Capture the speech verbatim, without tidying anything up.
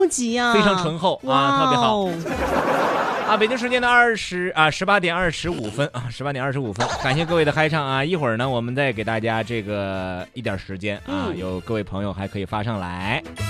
级啊， 非常醇厚啊，特别好啊！北京时间的二十啊十八点二十五分啊，十八点二十五分，感谢各位的嗨唱啊！一会儿呢，我们再给大家这个一点时间啊， 嗯、 有各位朋友还可以发上来。